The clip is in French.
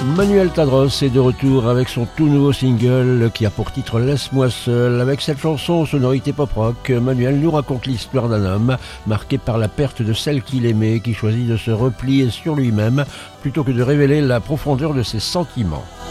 Manuel Tadros est de retour avec son tout nouveau single qui a pour titre Laisse-moi seul. Avec cette chanson aux sonorités pop-rock, Manuel nous raconte l'histoire d'un homme marqué par la perte de celle qu'il aimait, qui choisit de se replier sur lui-même plutôt que de révéler la profondeur de ses sentiments.